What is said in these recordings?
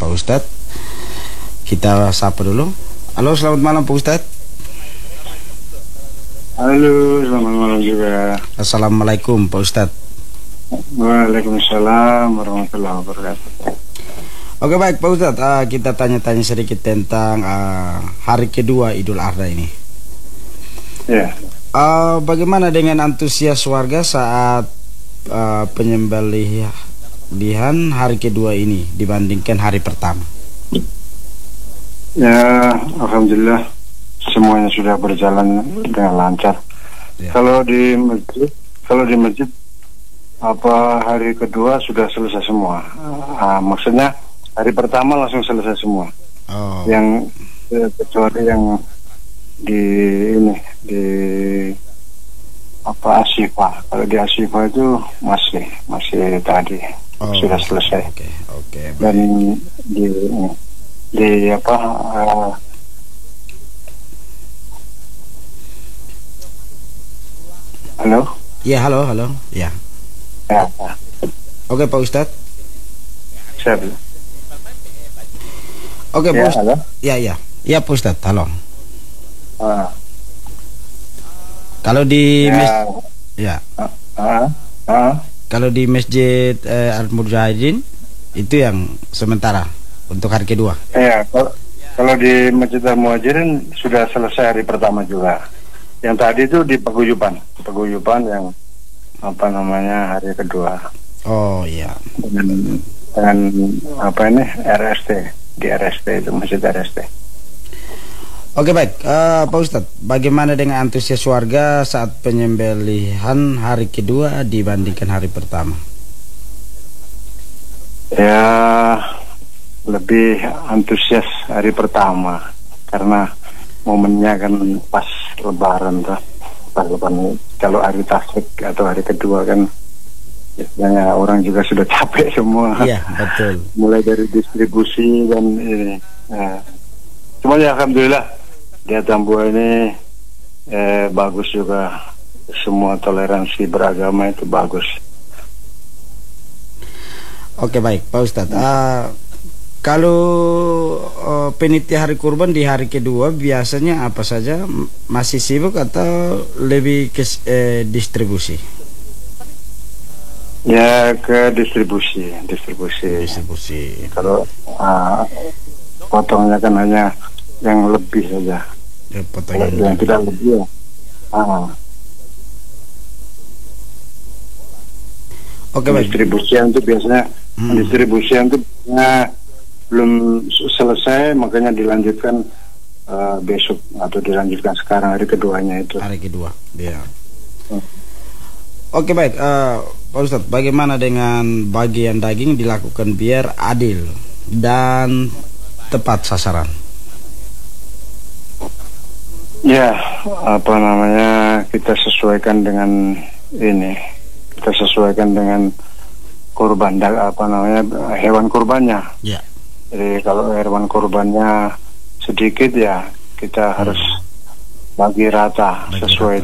Pak Ustadz. Kita sapa dulu. Halo, selamat malam Pak Ustadz. Halo, selamat malam juga. Assalamualaikum Pak Ustadz. Waalaikumsalam warahmatullahi wabarakatuh. Oke, baik Pak Ustadz, kita tanya-tanya sedikit tentang hari kedua Idul Adha ini. Ya. Bagaimana dengan antusias warga saat penyembelihan hari kedua ini dibandingkan hari pertama? Ya, alhamdulillah semuanya sudah berjalan dengan lancar. Ya. Kalau di masjid hari kedua sudah selesai semua. Maksudnya hari pertama langsung selesai semua. Oh. Yang kecuali yang di Asyifa. Kalau di Asyifa itu masih tadi sudah selesai. Oke. Dan halo? Ya, halo. Ya. Ya. Oke Pak Ustadz. Siap. Oke Pak Ya, Ustadz. halo? Ya Pak Ustadz, halo. Ah, Kalau di ya. kalau di Masjid Al-Mujahidin itu yang sementara untuk hari kedua. Ya, kalau di Masjid Al-Muhajirin sudah selesai hari pertama juga. Yang tadi itu di paguyuban yang hari kedua. Oh iya. Dengan RST, di RST itu Masjid RST. Oke, baik Pak Ustadz, bagaimana dengan antusias warga saat penyembelihan hari kedua dibandingkan hari pertama? Ya, lebih antusias hari pertama karena momennya kan pas Lebaran tuh. Kalau hari Tasyrik atau hari kedua kan biasanya orang juga sudah capek semua. Iya, betul. Mulai dari distribusi dan ini. Nah, cuma ya alhamdulillah di Atambua ini bagus juga, semua toleransi beragama itu bagus. Oke, baik Pak Ustadz. Kalau penitia hari kurban di hari kedua biasanya apa saja? Masih sibuk atau lebih ke distribusi? Ya, ke distribusi. Kalau potongnya kan hanya yang lebih saja. Ya, potongnya yang tidak lebih ya. Oke, baik. Distribusian itu biasanya belum selesai, makanya dilanjutkan besok atau dilanjutkan sekarang hari keduanya itu. Hari kedua, ya. Oke, baik Pak Ustadz, bagaimana dengan bagian daging dilakukan biar adil dan tepat sasaran? Ya, kita sesuaikan dengan kurban hewan kurbannya. Ya. Jadi kalau hewan kurbannya sedikit ya kita harus bagi rata sesuai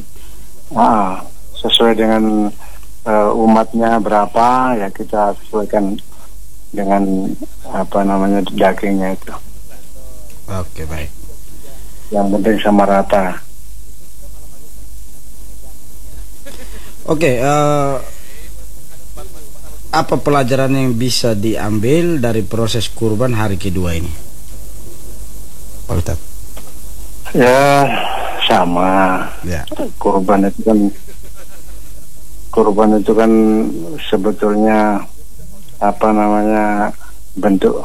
dengan umatnya berapa ya, kita sesuaikan dengan dagingnya itu. Oke, baik. Yang penting sama rata. Oke, apa pelajaran yang bisa diambil dari proses kurban hari kedua ini, Pak Ustadz? Ya, sama. Ya. Kurban itu kan sebetulnya bentuk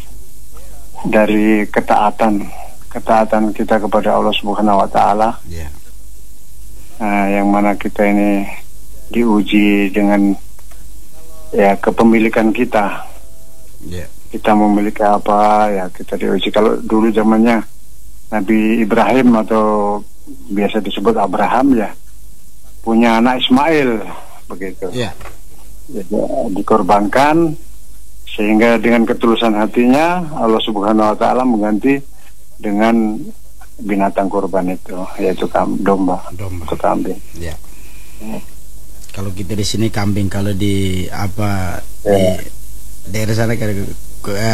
dari ketaatan kita kepada Allah Subhanahu wa taala. Ya. Yang mana kita ini diuji dengan kepemilikan kita. Yeah. Kita memiliki apa ya, kita diuji. Kalau dulu zamannya Nabi Ibrahim atau biasa disebut Abraham ya, punya anak Ismail begitu. Yeah. Jadi, dikorbankan sehingga dengan ketulusan hatinya Allah Subhanahu wa taala mengganti dengan binatang kurban itu, yaitu domba atau kambing. Ya. Kalau kita di sini kambing, kalau di di daerah sana